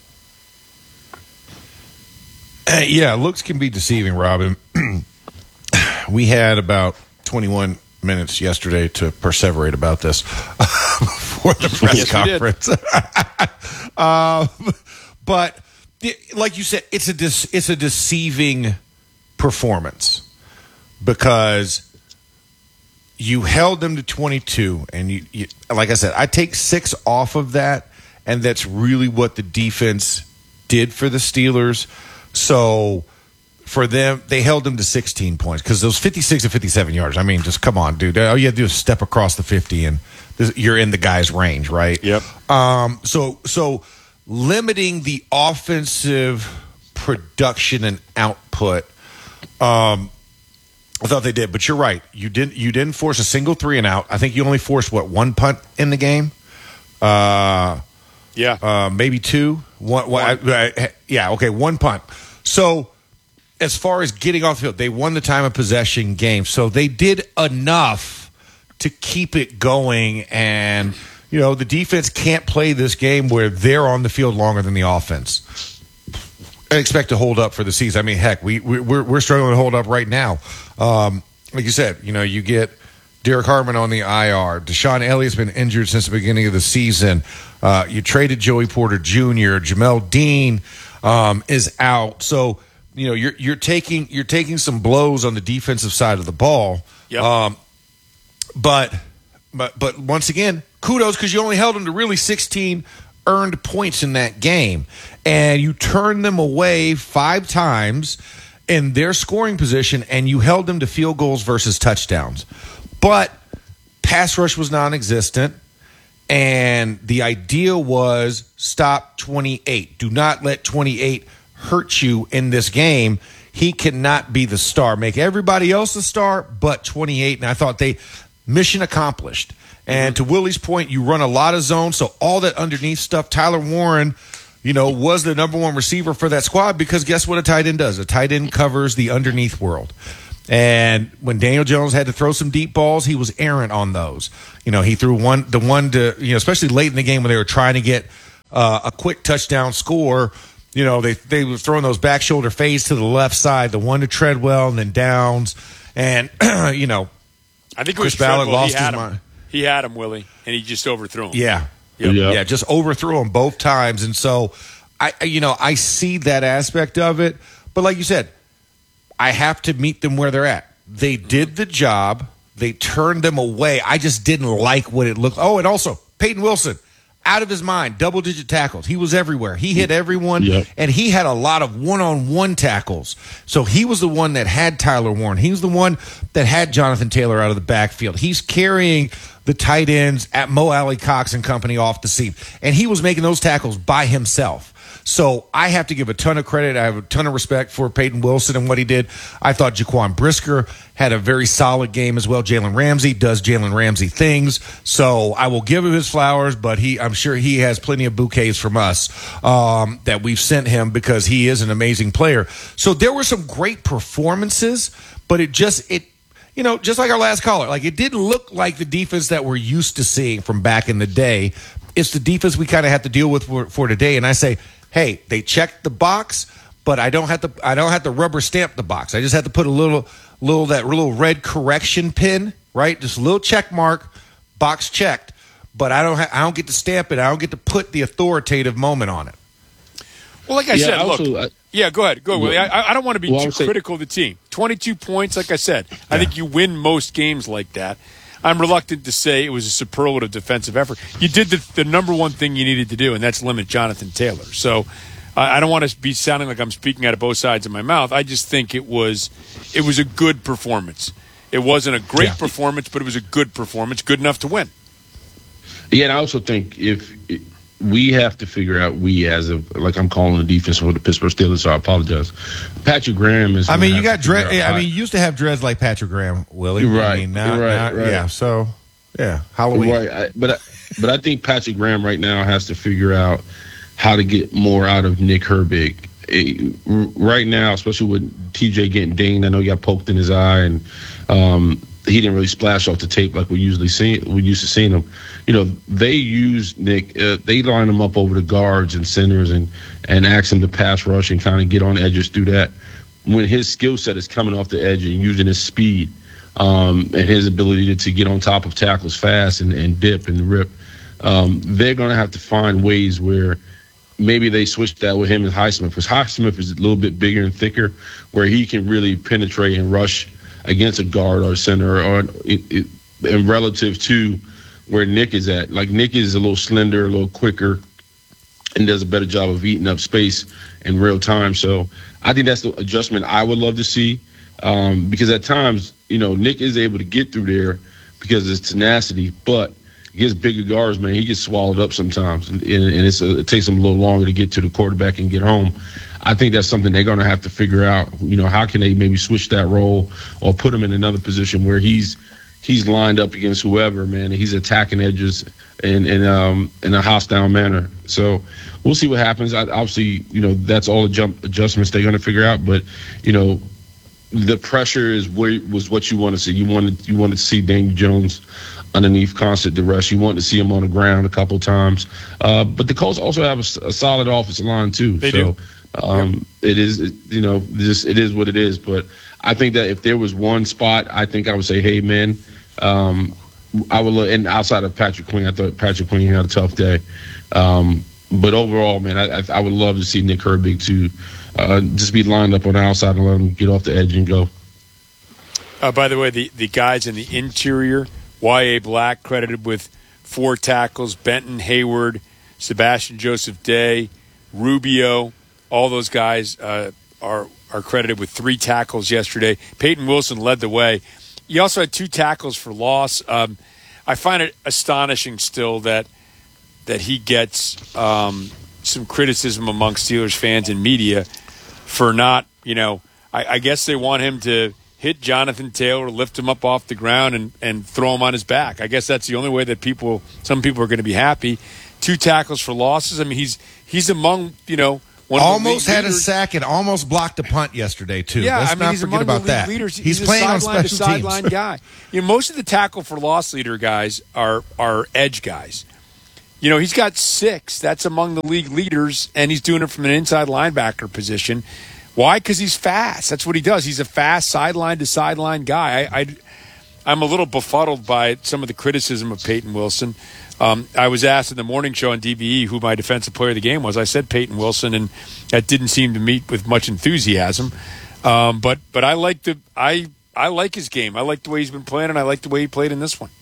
Uh, yeah, looks can be deceiving, Robin. We had about twenty-one minutes yesterday to perseverate about this before the press
yes,
conference. uh, but like you said, it's a de- it's a deceiving performance because you held them to twenty-two, and you, you, like I said, I take six off of that, and that's really what the defense did for the Steelers. So for them, they held them to sixteen points because those fifty-six to fifty-seven yards. I mean, just come on, dude. All you have to do is step across the fifty, and you're in the guy's range, right?
Yep.
Um. So so limiting the offensive production and output. Um, I thought they did, but you're right. You didn't. You didn't force a single three and out. I think you only forced what one punt in the game. Uh,
yeah,
uh, maybe two. One. one. I, I, yeah. Okay. One punt. So as far as getting off the field, they won the time of possession game. So they did enough to keep it going. And you know the defense can't play this game where they're on the field longer than the offense. I expect to hold up for the season. I mean, heck, we, we we're we're struggling to hold up right now. Um, like you said, you know, you get Derek Harmon on the I R. Deshaun Elliott's been injured since the beginning of the season. Uh, you traded Joey Porter Junior Jamel Dean um, is out. So you know you're you're taking you're taking some blows on the defensive side of the ball.
Yep.
Um, but but but once again, kudos because you only held them to really sixteen. earned points in that game, and you turned them away five times in their scoring position, and you held them to field goals versus touchdowns. But pass rush was non-existent, and the idea was stop twenty-eight. Do not let twenty-eight hurt you in this game. He cannot be the star. Make everybody else the star but twenty-eight. And I thought they mission accomplished. And to Willie's point, you run a lot of zones, so all that underneath stuff, Tyler Warren, you know, was the number one receiver for that squad because guess what a tight end does? A tight end covers the underneath world. And when Daniel Jones had to throw some deep balls, he was errant on those. You know, he threw one, the one to, you know, especially late in the game when they were trying to get uh, a quick touchdown score. You know, they they were throwing those back shoulder fades to the left side, the one to Treadwell and then Downs. And, you know,
I think it
Chris
was
Ballard
Treadwell.
lost
he had
his
him.
mind.
He had him, Willie, and he just overthrew him.
Yeah.
Yep.
Yeah. Yeah, just overthrew him both times. And so, I you know, I see that aspect of it. But like you said, I have to meet them where they're at. They did the job. They turned them away. I just didn't like what it looked. Oh, and also, Peyton Wilson. Out of his mind, double-digit tackles. He was everywhere. He hit everyone,
yep.
and he had a lot of one-on-one tackles. So he was the one that had Tyler Warren. He was the one that had Jonathan Taylor out of the backfield. He's carrying the tight ends at Mo Alley Cox and company off the seam, and he was making those tackles by himself. So I have to give a ton of credit. I have a ton of respect for Peyton Wilson and what he did. I thought Jaquan Brisker had a very solid game as well. Jalen Ramsey does Jalen Ramsey things. So I will give him his flowers, but he, I'm sure he has plenty of bouquets from us um, that we've sent him because he is an amazing player. So there were some great performances, but it just, it, you know, just like our last caller, like it didn't look like the defense that we're used to seeing from back in the day. It's the defense we kind of have to deal with for, for today. And I say, hey, they checked the box, but I don't have to. I don't have to rubber stamp the box. I just have to put a little, little that little red correction pin, right? Just a little check mark, box checked. But I don't. Ha- I don't get to stamp it. I don't get to put the authoritative moment on it.
Well, like I
yeah,
said,
also,
look.
I,
yeah, go ahead. Go ahead. I, I don't want to be
well,
too
saying,
critical of the team. twenty-two points, like I said. Yeah. I think you win most games like that. I'm reluctant to say it was a superlative defensive effort. You did the, the number one thing you needed to do, and that's limit Jonathan Taylor. So uh, I don't want to be sounding like I'm speaking out of both sides of my mouth. I just think it was it was a good performance. It wasn't a great yeah. performance, but it was a good performance, good enough to win.
Yeah, and I also think if we have to figure out, we as a, like I'm calling the defense for the Pittsburgh Steelers, so I apologize. Patrick Graham is.
I mean, you got dread. I mean, you used to have dreads like Patrick Graham, Willie.
Right.
I mean, now,
right,
now,
right.
Yeah. So, yeah, Halloween.
Right. I, but I, but I think Patrick Graham right now has to figure out how to get more out of Nick Herbig. It, right now, especially with T J getting dinged, I know he got poked in his eye, and um, he didn't really splash off the tape like we usually see. We used to seeing him. You know, they use Nick. Uh, they line him up over the guards and centers, and and ask him to pass rush and kind of get on edges through that. When his skill set is coming off the edge and using his speed um, and his ability to, to get on top of tackles fast and, and dip and rip, um, they're going to have to find ways where maybe they switch that with him and Highsmith, because Highsmith is a little bit bigger and thicker, where he can really penetrate and rush against a guard or center, or it, it, and relative to where Nick is at. Like Nick is a little slender, a little quicker, and does a better job of eating up space in real time. So I think that's the adjustment I would love to see, um, because at times, you know, Nick is able to get through there because of his tenacity, but against bigger guards, man, he gets swallowed up sometimes, and, and it's a, it takes him a little longer to get to the quarterback and get home. I think that's something they're going to have to figure out. You know, how can they maybe switch that role or put him in another position where he's he's lined up against whoever, man, and he's attacking edges in in um in a hostile manner. So we'll see what happens. I, obviously, you know, that's all the jump adjustments they're going to figure out. But you know, the pressure is where was what you want to see. You wanted you wanted to see Daniel Jones underneath constant duress. You want to see him on the ground a couple times. Uh, but the Colts also have a, a solid offensive line too.
They
so,
do.
Um, yep. It is, you know, just it is what it is. But I think that if there was one spot, I think I would say, hey, man, um, I would look. And outside of Patrick Queen, I thought Patrick Queen had a tough day. Um, but overall, man, I, I, I would love to see Nick Herbig to uh, just be lined up on the outside and let him get off the edge and go.
Uh, by the way, the, the guys in the interior, Y A. Black credited with four tackles, Benton, Hayward, Sebastian Joseph Day, Rubio, all those guys uh, are are credited with three tackles yesterday. Peyton Wilson led the way. He also had two tackles for loss. Um, I find it astonishing still that that he gets um, some criticism among Steelers fans and media for not, you know, I, I guess they want him to hit Jonathan Taylor, lift him up off the ground, and, and throw him on his back. I guess that's the only way that people, some people are going to be happy. Two tackles for losses. I mean, he's he's among, you know, one of
almost
the
had
leaders.
a sack and almost blocked a punt yesterday too.
Yeah,
Let's
I mean,
not
he's
forget
among
about
the league
that.
leaders.
He's,
He's
playing
a
on
sideline to
special teams.
sideline guy. You know, most of the tackle for loss leader guys are are edge guys. You know, he's got six. That's among the league leaders, and he's doing it from an inside linebacker position. Why? Because he's fast. That's what he does. He's a fast sideline to sideline guy. I, I, I'm a little befuddled by some of the criticism of Peyton Wilson. Um, I was asked in the morning show on D V E who my defensive player of the game was. I said Peyton Wilson, and that didn't seem to meet with much enthusiasm. Um, but but I like the I I like his game. I like the way he's been playing, and I like the way he played in this one.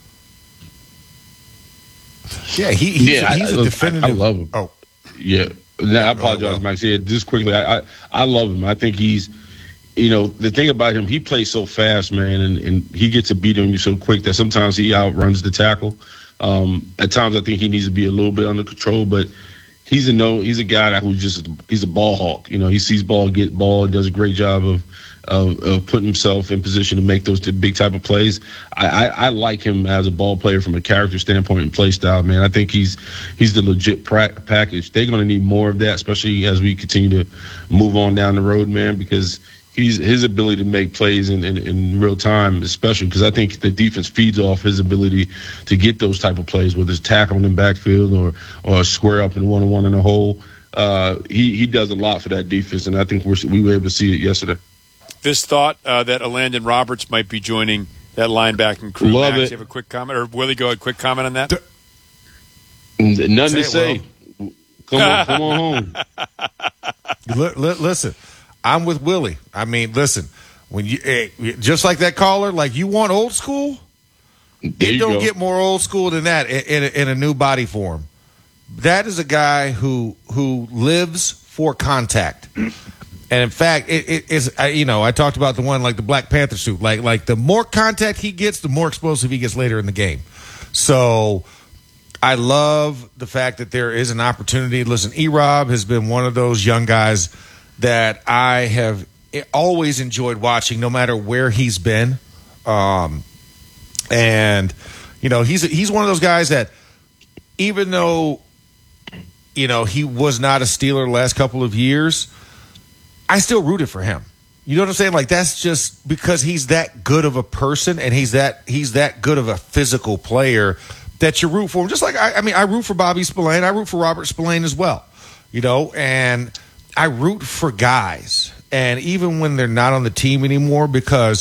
Yeah, he, he's,
yeah,
a, he's
I,
a definitive.
I love him.
Oh,
yeah. No, I apologize, Max. Yeah, just quickly, I, I I love him. I think he's, you know, the thing about him, he plays so fast, man, and, and he gets a beat on you so quick that sometimes he outruns the tackle. Um, at times, I think he needs to be a little bit under control, but he's a no, he's a guy that who's just he's a ball hawk. You know, he sees ball, get ball, and does a great job of. Of, of putting himself in position to make those big type of plays. I, I, I like him as a ball player from a character standpoint and play style, man. I think he's he's the legit pra- package. They're going to need more of that, especially as we continue to move on down the road, man, because he's his ability to make plays in, in, in real time, especially because I think the defense feeds off his ability to get those type of plays, whether it's tackling in backfield or, or square up in one-on-one in a hole. Uh, he, he does a lot for that defense, and I think we're, we were able to see it yesterday.
This thought uh, that Alandon Roberts might be joining that linebacking crew.
Love
Max,
it.
you have a quick comment? Or Willie, go ahead, quick comment on that?
Nothing
Say
to
it,
say. Come on, come on home.
Li- li- listen, I'm with Willie. I mean, listen, when you eh, just like that caller, like you want old school,
There
it
you
don't
go.
get more old school than that in, in, a, in a new body form. That is a guy who who lives for contact. And in fact, it, it is, I, you know, I talked about the one like the Black Panther suit. Like, like the more contact he gets, the more explosive he gets later in the game. So I love the fact that there is an opportunity. Listen, E-Rob has been one of those young guys that I have always enjoyed watching, no matter where he's been. Um, and, you know, he's he's one of those guys that even though, you know, he was not a Steeler the last couple of years, I still rooted for him. You know what I'm saying? Like, that's just because he's that good of a person and he's that he's that good of a physical player that you root for him. Just like, I, I mean, I root for Bobby Spillane. I root for Robert Spillane as well, you know, and I root for guys. And even when they're not on the team anymore, because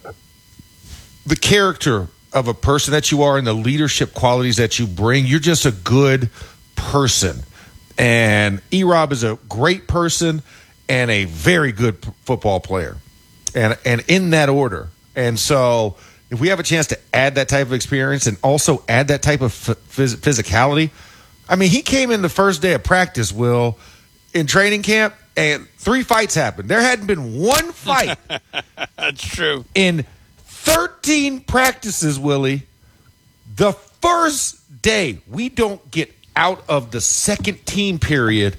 the character of a person that you are and the leadership qualities that you bring, you're just a good person. And E-Rob is a great person and a very good p- football player, and and in that order. And so if we have a chance to add that type of experience and also add that type of f- phys- physicality, I mean, he came in the first day of practice, Will, in training camp, and three fights happened. There hadn't been one fight.
That's true.
In thirteen practices, Willie, the first day, we don't get out of the second team period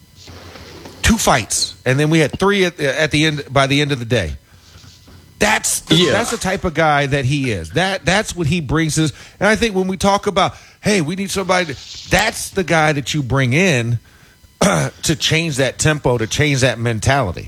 two fights, and then we had three at, at the end by the end of the day. That's the,
Yeah.
that's the type of guy that he is. That that's what he brings us. And I think when we talk about, hey, we need somebody, to, that's the guy that you bring in uh, to change that tempo, to change that mentality.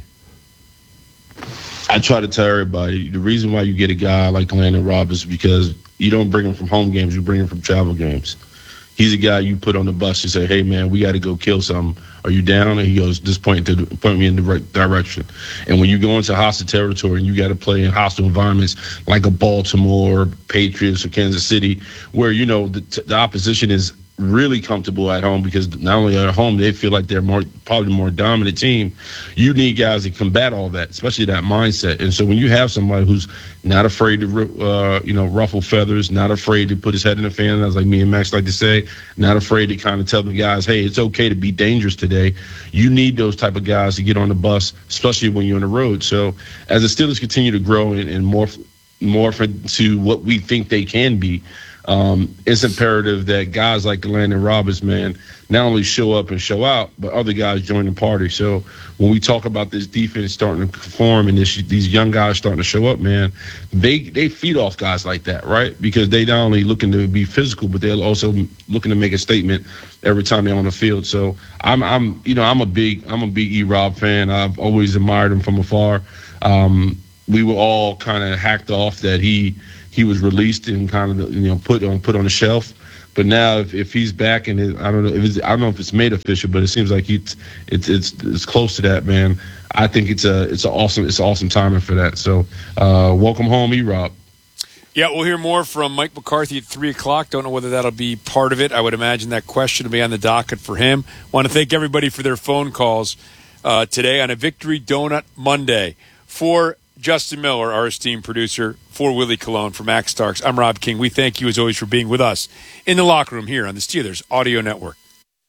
I try to tell everybody the reason why you get a guy like Landon Roberts is because you don't bring him from home games, you bring him from travel games. He's a guy you put on the bus. You say, "Hey, man, we got to go kill something. Are you down?" And he goes, "Just point to point me in the right direction." And when you go into hostile territory and you got to play in hostile environments like a Baltimore, Patriots, or Kansas City, where you know the, the opposition is really comfortable at home because not only at home, they feel like they're more probably the more dominant team. You need guys to combat all that, especially that mindset. And so when you have somebody who's not afraid to, uh, you know, ruffle feathers, not afraid to put his head in the fan, as like me and Max like to say, not afraid to kind of tell the guys, hey, it's okay to be dangerous today. You need those type of guys to get on the bus, especially when you're on the road. So as the Steelers continue to grow and, and morph, morph into what we think they can be, Um, it's imperative that guys like Landon Roberts, man, not only show up and show out, but other guys join the party. So when we talk about this defense starting to perform and this, these young guys starting to show up, man, they they feed off guys like that, right? Because they not only looking to be physical, but they're also looking to make a statement every time they're on the field. So I'm, I'm, you know, I'm a big, I'm a big E-Rob fan. I've always admired him from afar. Um, we were all kind of hacked off that he. He was released and kind of, you know, put on put on the shelf. But now, if, if he's back and it, I don't know, if it's, I don't know if it's made official, but it seems like it's it's it's it's close to that, man. I think it's a it's an awesome it's awesome timing for that. So, uh, welcome home, E-Rob.
Yeah, we'll hear more from Mike McCarthy at three o'clock. Don't know whether that'll be part of it. I would imagine that question will be on the docket for him. Want to thank everybody for their phone calls uh, today on a Victory Donut Monday. For Justin Miller, our esteemed producer, for Willie Colon, for Max Starks, I'm Rob King. We thank you, as always, for being with us in the locker room here on the Steelers Audio Network.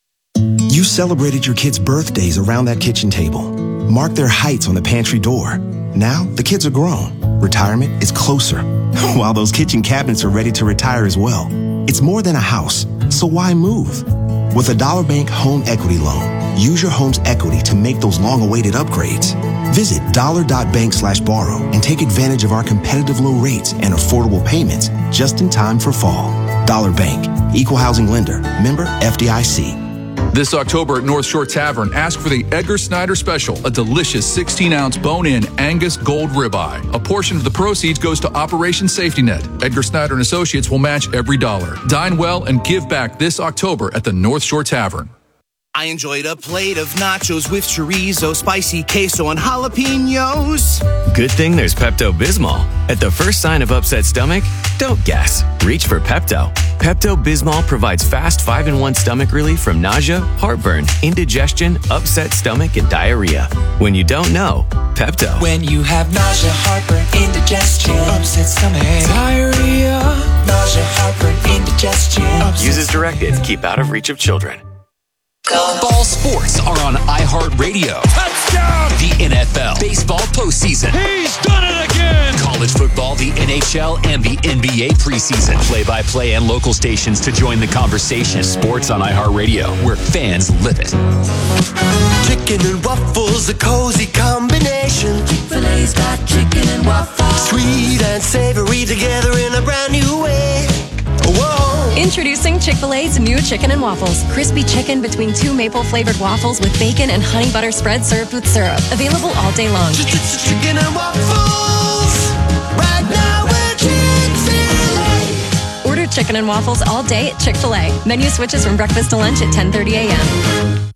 You celebrated your kids' birthdays around that kitchen table, marked their heights on the pantry door. Now, the kids are grown. Retirement is closer, while those kitchen cabinets are ready to retire as well. It's more than a house, so why move? With a Dollar Bank Home Equity Loan, use your home's equity to make those long-awaited upgrades. Visit dollar.bank slash borrow and take advantage of our competitive low rates and affordable payments just in time for fall. Dollar Bank, Equal Housing Lender, member F D I C.
This October at North Shore Tavern, ask for the Edgar Snyder Special, a delicious sixteen ounce bone-in Angus Gold Ribeye. A portion of the proceeds goes to Operation Safety Net. Edgar Snyder and Associates will match every dollar. Dine well and give back this October at the North Shore Tavern.
I enjoyed a plate of nachos with chorizo, spicy queso, and jalapenos.
Good thing there's Pepto-Bismol. At the first sign of upset stomach, don't guess. Reach for Pepto. Pepto-Bismol provides fast five in one stomach relief from nausea, heartburn, indigestion, upset stomach, and diarrhea. When you don't know, Pepto.
When you have nausea, heartburn, indigestion, upset stomach, diarrhea, nausea, heartburn, indigestion.
Use as directed. Keep out of reach of children.
Ball sports are on iHeartRadio. Touchdown! The N F L, baseball postseason. He's done it again! College football, the N H L, and the N B A preseason. Play-by-play and local stations to join the conversation. Sports on iHeartRadio, where fans live it.
Chicken and waffles, a cozy combination.
Chick-fil-A's got chicken and waffles.
Sweet and savory together in a brand new way. Whoa!
Introducing Chick-fil-A's new chicken and waffles. Crispy chicken between two maple-flavored waffles with bacon and honey butter spread served with syrup. Available all day long.
Chicken and waffles. Right now we're Chick-fil-A.
Order chicken and waffles all day at Chick-fil-A. Menu switches from breakfast to lunch at ten thirty a.m.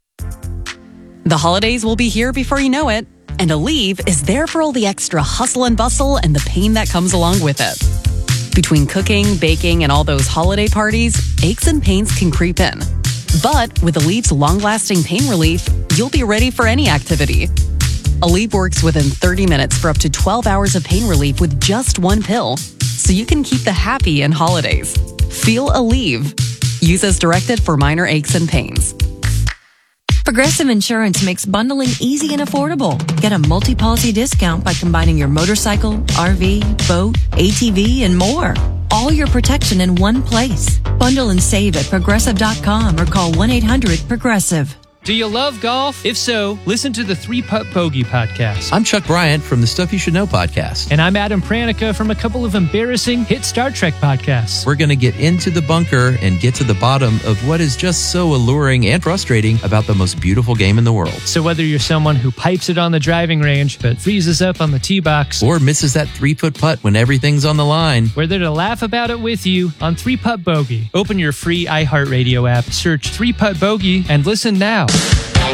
The holidays will be here before you know it. And Aleve is there for all the extra hustle and bustle and the pain that comes along with it. Between cooking, baking, and all those holiday parties, aches and pains can creep in. But with Aleve's long-lasting pain relief, you'll be ready for any activity. Aleve works within thirty minutes for up to twelve hours of pain relief with just one pill, so you can keep the happy in holidays. Feel Aleve. Use as directed for minor aches and pains.
Progressive Insurance makes bundling easy and affordable. Get a multi-policy discount by combining your motorcycle, R V, boat, A T V, and more. All your protection in one place. Bundle and save at progressive dot com or call one eight hundred progressive.
Do you love golf? If so, listen to the Three Putt Bogey podcast.
I'm Chuck Bryant from the Stuff You Should Know podcast.
And I'm Adam Pranica from a couple of embarrassing hit Star Trek podcasts.
We're going to get into the bunker and get to the bottom of what is just so alluring and frustrating about the most beautiful game in the world.
So whether you're someone who pipes it on the driving range but freezes up on the tee box,
or misses that three-foot putt when everything's on the line,
we're there to laugh about it with you on Three Putt Bogey. Open your free iHeartRadio app, search Three Putt Bogey, and listen now.